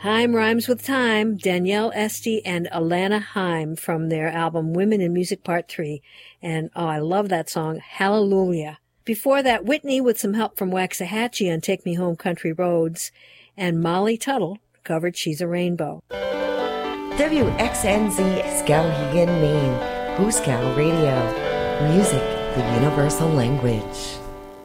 Haim rhymes with time, Danielle Esty and Alana Haim from their album Women in Music Part 3. And I love that song, Hallelujah. Before that, Whitney with some help from Waxahachie on Take Me Home Country Roads. And Molly Tuttle covered She's a Rainbow. WXNZ Skowhegan, Maine. Hooskow Radio. Music, the universal language.